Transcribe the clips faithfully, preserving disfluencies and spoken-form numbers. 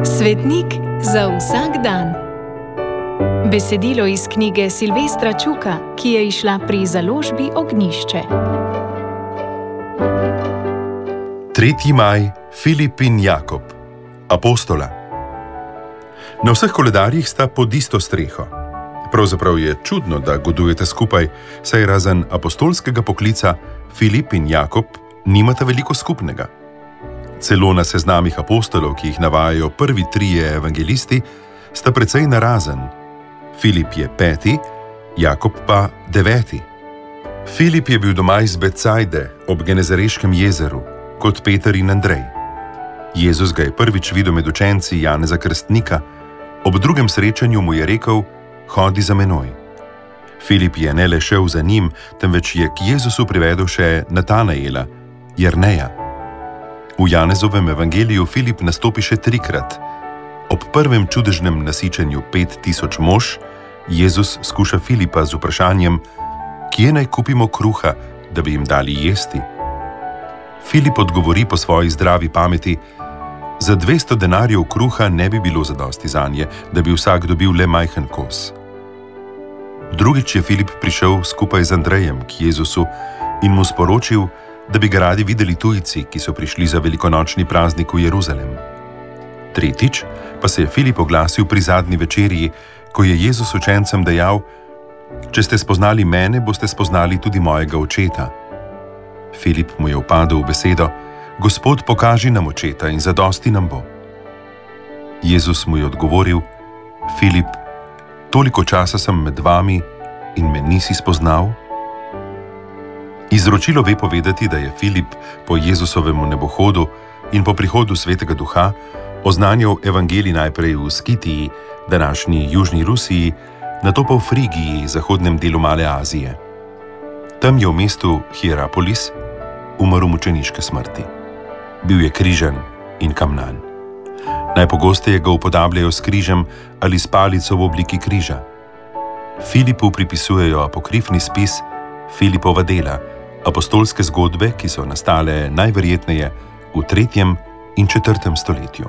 Svetnik za vsak dan. Besedilo iz knjige Silvestra Čuka, ki je izšla pri založbi Ognjišče. tretji maj, Filip in Jakob, apostola. Na vseh koledarjih sta pod isto streho. Pravzaprav je čudno, da godujete skupaj, saj razen apostolskega poklica Filip in Jakob nimata veliko skupnega. Celo na seznamih apostolov, ki jih navajajo prvi trije evangelisti, sta precej narazen. Filip je peti, Jakob pa deveti. Filip je bil doma iz Becajde ob Genezareškem jezeru, kot Peter in Andrej. Jezus ga je prvič videl med učenci Janeza Krstnika, ob drugem srečanju mu je rekel: hodi za menoj. Filip je ne le šel za njim, temveč je k Jezusu privedel še Natanaela, Jerneja. V Janezovem evangeliju Filip nastopi še trikrat. Ob prvem čudežnem nasičenju pet tisoč mož, Jezus skuša Filipa z vprašanjem: kje naj kupimo kruha, da bi jim dali jesti? Filip odgovori po svoji zdravi pameti: za dvesto denarjev kruha ne bi bilo zadosti zanje, da bi vsak dobil le majhen kos. Drugič je Filip prišel skupaj z Andrejem k Jezusu in mu sporočil, da bi ga radi videli tujci, ki so prišli za velikonočni praznik v Jeruzalem. Tretjič pa se je Filip oglasil pri zadnji večerji, ko je Jezus učencem dejal: če ste spoznali mene, boste spoznali tudi mojega očeta. Filip mu je vpadel v besedo: Gospod, pokaži nam očeta in zadosti nam bo. Jezus mu je odgovoril: Filip, toliko časa sem med vami in me nisi spoznal? Izročilo ve povedati, da je Filip po Jezusovemu nebohodu in po prihodu Svetega Duha oznanjal evangelij najprej v Skitiji, današnji Južni Rusiji, nato pa v Frigiji, zahodnem delu Male Azije. Tam je v mestu Hierapolis umrl mučeniške smrti. Bil je križan in kamnan. Najpogosteje ga upodabljajo s križem ali s palico v obliki križa. Filipu pripisujejo apokrifni spis, Filipova dela, apostolske zgodbe, ki so nastale najverjetneje v tretjem in četrtem stoletju.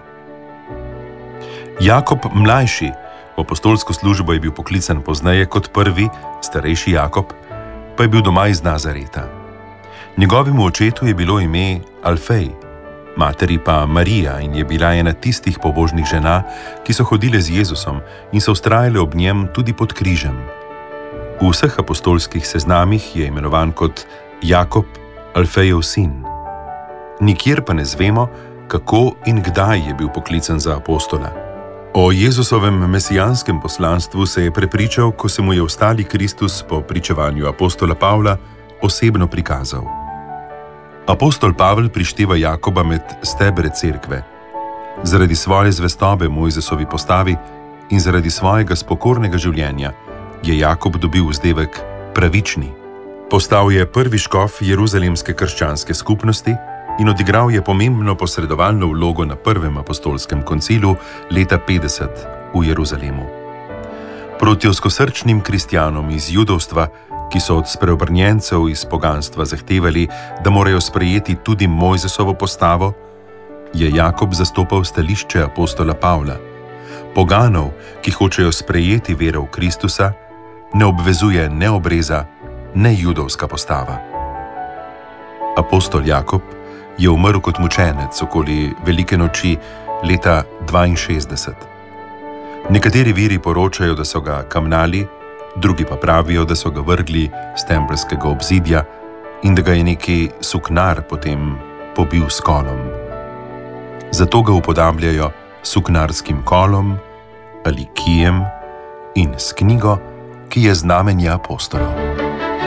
Jakob mlajši, v apostolsko službo je bil poklican pozneje kot prvi, starejši Jakob, pa je bil doma iz Nazareta. Njegovemu očetu je bilo ime Alfej, materi pa Marija, in je bila ena tistih pobožnih žena, ki so hodile z Jezusom in so vztrajale ob njem tudi pod križem. V vseh apostolskih seznamih je imenovan kot Jakob, Alfejev sin. Nikjer pa ne zvemo, kako in kdaj je bil poklican za apostola. O Jezusovem mesijanskem poslanstvu se je prepričal, ko se mu je ostali Kristus po pričevanju apostola Pavla osebno prikazal. Apostol Pavel prišteva Jakoba med stebre cerkve. Zaradi svoje zvestobe Mojzesovi postavi in zaradi svojega spokornega življenja je Jakob dobil vzdevek pravični. Postal je prvi škof jeruzalemske krščanske skupnosti in odigral je pomembno posredovalno vlogo na prvem apostolskem koncilu leta petdeset v Jeruzalemu. Proti ozkosrčnim kristjanom iz judovstva, ki so od spreobrnjencev iz poganstva zahtevali, da morajo sprejeti tudi Mojzesovo postavo, je Jakob zastopal stališče apostola Pavla. Poganov, ki hočejo sprejeti vero v Kristusa, ne obvezuje ne obreza, ne judovska postava. Apostol Jakob je umrl kot mučenec okoli Velike noči leta dvainšestdeset. Nekateri viri poročajo, da so ga kamnali, drugi pa pravijo, da so ga vrgli s tempeljskega obzidja in da ga je neki suknar potem pobil s kolom. Zato ga upodabljajo s suknarskim kolom ali kijem in s knjigo, ki je znamenje apostolov.